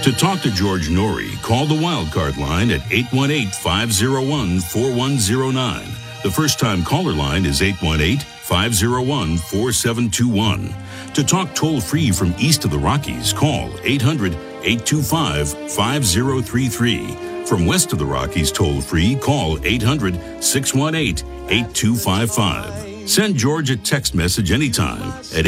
To talk to George Norrie, call the Wildcard line at 818-501-4109. The first-time caller line is 818-501-4721. To talk toll-free from east of the Rockies, call 800-825-5033. From west of the Rockies toll-free, call 800-618-8255. Send George a text message anytime at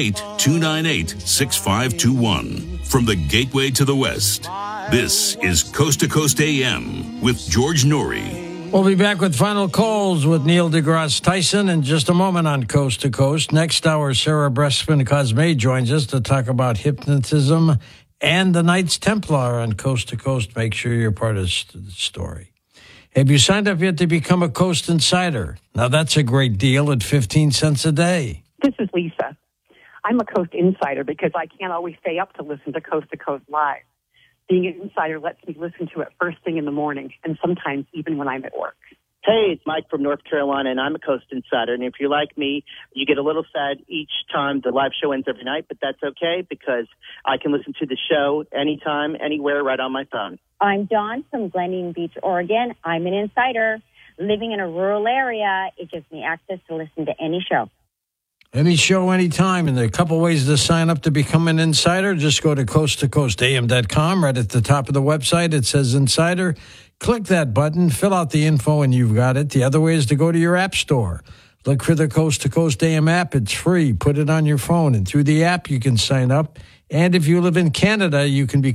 818-298-6521. From the Gateway to the West, this is Coast to Coast AM with George Norrie. We'll be back with final calls with Neil deGrasse Tyson in just a moment on Coast to Coast. Next hour, Sarah Brespin Cosme joins us to talk about hypnotism and the Knights Templar on Coast to Coast. Make sure you're part of the story. Have you signed up yet to become a Coast Insider? Now, that's a great deal at 15 cents a day. This is Lisa. I'm a Coast Insider because I can't always stay up to listen to Coast Live. Being an insider lets me listen to it first thing in the morning, and sometimes even when I'm at work. Hey, it's Mike from North Carolina, and I'm a Coast Insider. And if you're like me, you get a little sad each time the live show ends every night, but that's okay because I can listen to the show anytime, anywhere, right on my phone. I'm Dawn from Gleneen Beach, Oregon. I'm an insider. Living in a rural area, it gives me access to listen to any show. Any show, anytime. And there are a couple ways to sign up to become an insider. Just go to coasttocoastam.com. Right at the top of the website, it says Insider. Click that button, fill out the info, and you've got it. The other way is to go to your app store. Look for the Coast to Coast AM app. It's free. Put it on your phone. And through the app, you can sign up. And if you live in Canada, you can become